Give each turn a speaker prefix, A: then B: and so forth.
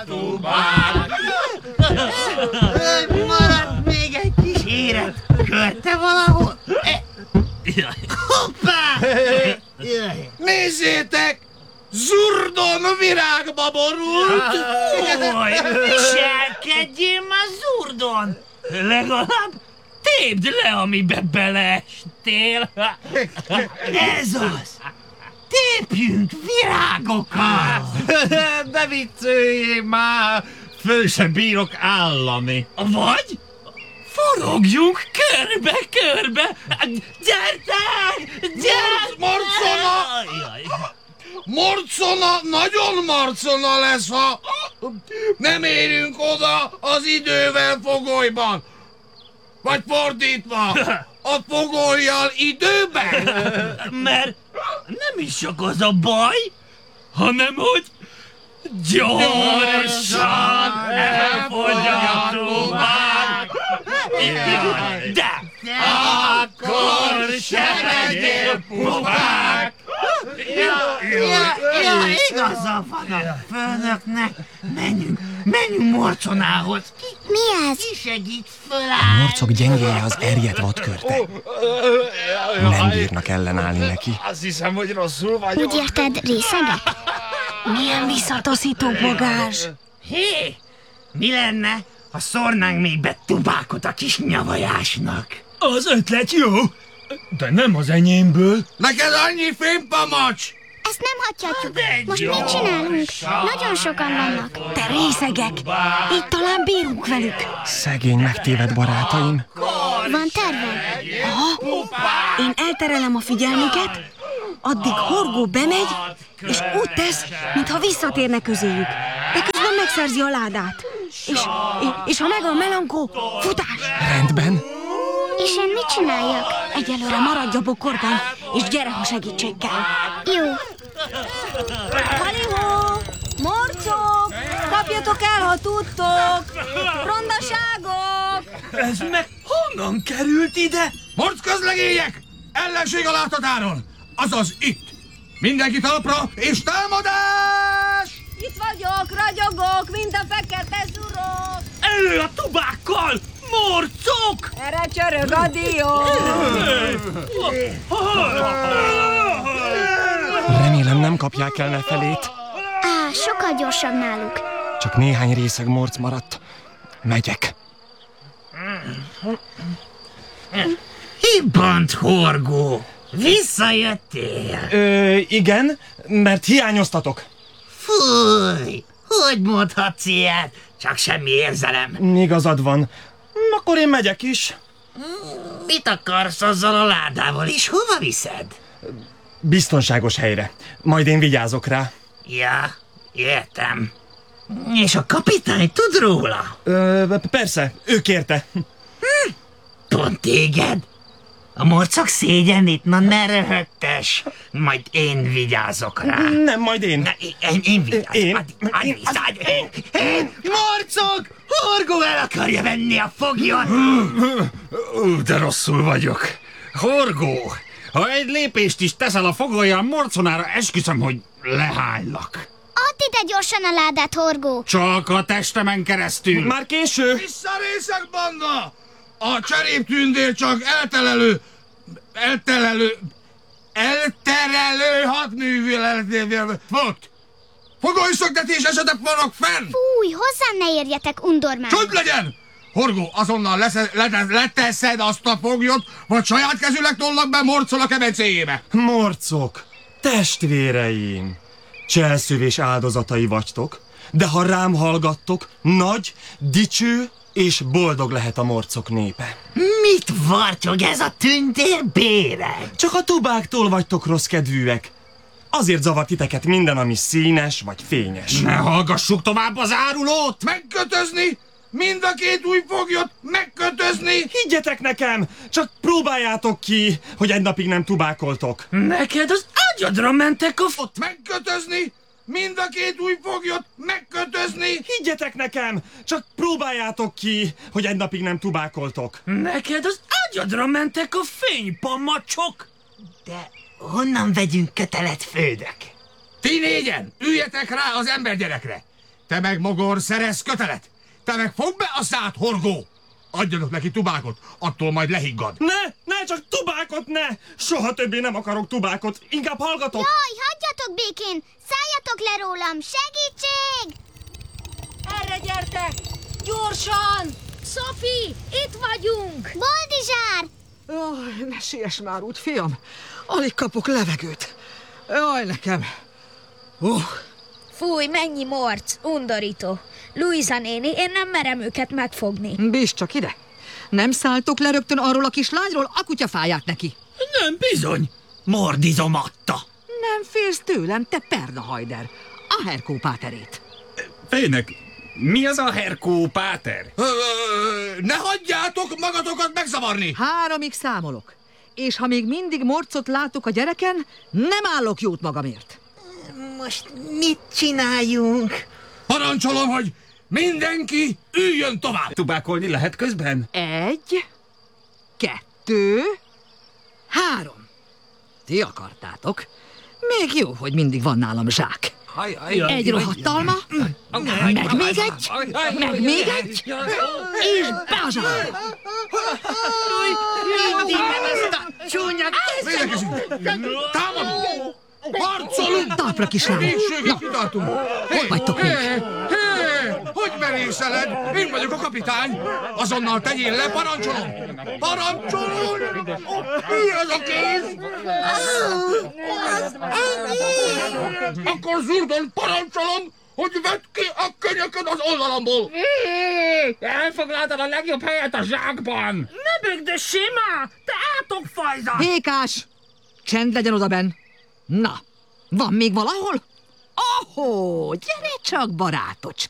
A: Tubák!
B: Maradt még egy kis éret. Körte valahol? Hoppá!
A: Nézzétek! Zurdon virágba borult!
B: Oly, viselkedjél már Zurdon! Legalább tépd le, amibe beleestél! Ez az! Tépjünk virágokat!
A: De vicceljél már! Föl sem bírok állani!
B: Vagy forogjunk körbe-körbe! Gyertek! Gyertek!
A: Marcona! Marcona, nagyon marcona lesz, ha nem érünk oda az idővel fogolyban. Vagy fordítva, a fogollyal időben.
B: Mert nem is csak az a baj, hanem hogy gyorsan elfogy a tubák. De akkor se legyél pupák. Ja, igaza van a főnöknek. Menjünk Morconához.
C: Mi ez?
B: Ki segít fölállni?
D: A morcok gyengéje az erjedt vadkörte. Nem bírnak ellenállni neki.
A: Azt hiszem, hogy rosszul vagyok.
C: Úgy érted, részegek?
E: Milyen visszataszító bogás!
B: Hé, mi lenne, ha szórnánk még be tubákot a kis nyavajásnak?
F: Az ötlet jó, de nem az enyémből.
A: Neked annyi fémpamacs!
C: Ezt nem hagyhatjuk. Most mit csinálunk? Nagyon sokan vannak.
E: Te részegek! Így talán bírunk velük.
D: Szegény megtéved barátaim.
C: Van terved?
E: Én elterelem a figyelmüket, addig Horgó bemegy, és úgy tesz, mintha visszatérne közéjük. De közben megszerzi a ládát. És ha megvan Melankó, futás!
D: Rendben.
C: És én mit csináljak?
E: Egyelőre maradj a bokorban, és gyere, ha segítség kell.
C: Jó.
E: Halihó! Morcok! Kapjatok el, ha tudtok! Rondaságok!
F: Ez meg honnan került ide?
A: Morcközlegények! Ellenség a láthatáron! Azaz itt! Mindenki talpra és támadás!
E: Itt vagyok, ragyogok, mint a fekete zurok!
F: Elő a tubákkal! Morcok!
E: Erre csörög a dió!
D: Remélem nem kapják el nefelét.
C: Sokkal gyorsabb náluk.
D: Csak néhány részeg morc maradt. Megyek.
B: Hibbant, Horgó! Visszajöttél!
D: Igen, mert hiányoztatok.
B: Fúj! Hogy mondhatsz ilyet? Csak semmi érzelem.
D: Igazad van. Akkor én megyek is.
B: Mit akarsz azzal a ládával, és hova viszed?
D: Biztonságos helyre. Majd én vigyázok rá.
B: Ja, értem. És a kapitány tud róla?
D: Persze, ő kérte.
B: Pont téged? A morcok szégyenít, na ne röhögtess. Majd én vigyázok rá.
D: Nem, majd én.
B: Na, én vigyázok.
D: Én?
B: Morcok! Horgó el akarja venni a foglyot!
A: De rosszul vagyok. Horgó, ha egy lépést is teszel a fogollyal Morconára, esküszöm, hogy lehánylak.
C: Add ide gyorsan a ládát, Horgó.
A: Csak a testemen keresztül.
D: Már késő.
A: Visszarészek, banda! A cseréptündér csak elterelő hadműveletével volt. Fogolyszöktetés esetek vannak fenn!
C: Fúj, hozzám ne érjetek, undormán.
A: Csönd legyen! Horgó, azonnal leteszed azt a foglyot, vagy saját kezűleg tollak be Morcol a kemencéjébe.
D: Morcok, testvéreim, cselszövés áldozatai vagytok, de ha rám hallgattok, nagy, dicső és boldog lehet a morcok népe.
B: Mit vartyog ez a tündér béreg?
D: Csak a tubáktól vagytok rossz kedvűek. Azért zavar titeket minden, ami színes vagy fényes.
A: Ne hallgassuk tovább az árulót! Megkötözni! Mind a két új foglyot megkötözni!
D: Higgyetek nekem! Csak próbáljátok ki, hogy egy napig nem tubákoltok.
B: Neked az agyadra mentek a
A: Ott megkötözni! Mind a két új foglyot megkötözni!
D: Higgyetek nekem! Csak próbáljátok ki, hogy egy napig nem tubákoltok.
B: Neked az agyadra mentek a fénypamacsok! De honnan vegyünk kötelet, fődök?
A: Ti négyen, üljetek rá az embergyerekre!
G: Te meg, mogor, szerez kötelet! Te meg fogd be a szád, horgó! Adjanak neki tubákot, attól majd lehiggad.
D: Ne, csak tubákot ne! Soha többé nem akarok tubákot, inkább hallgatok!
C: Jaj, hagyjatok békén! Szálljatok le rólam! Segítség!
H: Erre gyertek! Gyorsan! Szofi, itt vagyunk!
C: Boldizsár!
I: Jaj, ne siess már úgy, fiam. Alig kapok levegőt. Jaj, nekem.
H: Fúj, mennyi morc, undorító. Luisa néni, én nem merem őket megfogni.
I: Bízd csak ide. Nem szálltok le rögtön arról a kislányról a kutyafáját neki.
B: Nem bizony. Mordizomatta.
I: Nem félsz tőlem, te pernahajder. A Herkó páterét.
A: Fének, mi az a Herkó páter?
G: Ne hagyjátok magatokat megzavarni!
I: 3-ig számolok. És ha még mindig morcot látok a gyereken, nem állok jót magamért.
B: Most mit csináljunk?
G: Parancsolom, hogy mindenki üljön tovább!
A: Tubákolni lehet közben?
I: 1, 2, 3. Ti akartátok. Még jó, hogy mindig van nálam zsák. Egy rohadt alma, meg még egy, meg még egy, és be a zsák.
B: Mindig nem ezt a csúnya
G: Védekezünk! Támadunk! Harcolunk!
I: Talpra, kislány!
G: Végsőgig kitartunk!
I: Hol vagytok még?
G: Hogy merészeled? Én vagyok a kapitány! Azonnal tegyél le, parancsolom! Parancsolom! Mi az a kéz? Akkor Zurdon parancsolom, hogy vedd ki a könyököd az oldalamból!
F: Elfoglaltad a legjobb helyet a zsákban!
B: Ne bükd, de sima! Te átokfajza!
I: Hékás! Csend legyen odabenn! Na, van még valahol? Ahó, gyere csak, barátocska!